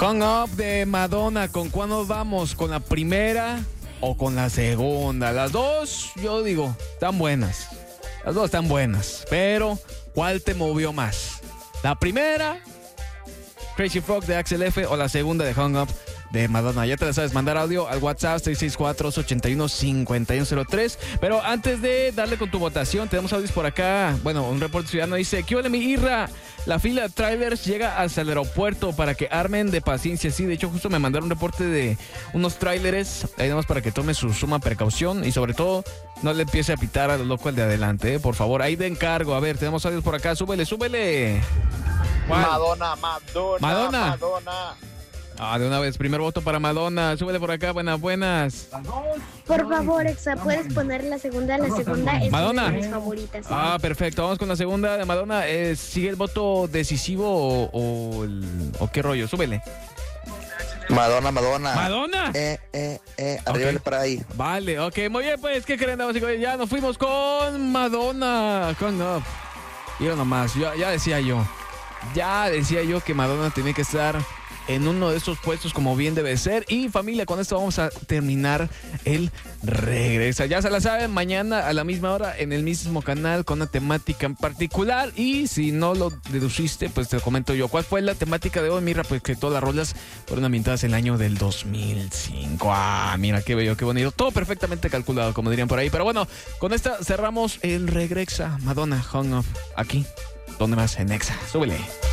Hung Up de Madonna. ¿Con cuál nos vamos? ¿Con la primera o con la segunda? Las dos, yo digo, están buenas. Las dos están buenas. Pero, ¿cuál te movió más? ¿La primera, Crazy Frog de Axel F, o la segunda de Hung Up de Madonna? Ya te la sabes, mandar audio al WhatsApp 664-281-5103. Pero antes de darle con tu votación, tenemos audios por acá. Bueno, un reporte ciudadano dice: ¿qué hola, mi Irra? La fila de trailers llega hasta el aeropuerto para que armen de paciencia. Sí, de hecho, justo me mandaron un reporte de unos trailers. Ahí nada más para que tome su suma precaución y sobre todo no le empiece a pitar a lo loco el de adelante, por favor. Ahí de encargo. A ver, tenemos audios por acá. Súbele, súbele. ¿Cuál? Madonna. Ah, de una vez, primer voto para Madonna. Súbele por acá, buenas. Por favor, Exa, ¿puedes poner la segunda? La segunda es Madonna. una de mis favoritas. Ah, perfecto, vamos con la segunda de Madonna. ¿Sigue el voto decisivo o qué rollo? Súbele. Madonna. ¿Madonna? Arriba Ok. para ahí. Vale, ok, muy bien, pues, ¿qué creen, damas y caballeros? Ya nos fuimos con Madonna. Hung Up. Y nomás, ya decía yo que Madonna tenía que estar en uno de esos puestos como bien debe ser. Y familia, con esto vamos a terminar el Regresa. Ya se la saben, mañana a la misma hora en el mismo canal con una temática en particular. Y si no lo deduciste, pues te lo comento yo. ¿Cuál fue la temática de hoy? Mira, pues que todas las rolas fueron ambientadas en el año del 2005. Ah, mira, qué bello, qué bonito. Todo perfectamente calculado, como dirían por ahí. Pero bueno, con esta cerramos el Regresa. Madonna, Hung Up, aquí. ¿Dónde más? En Exa. Súbele.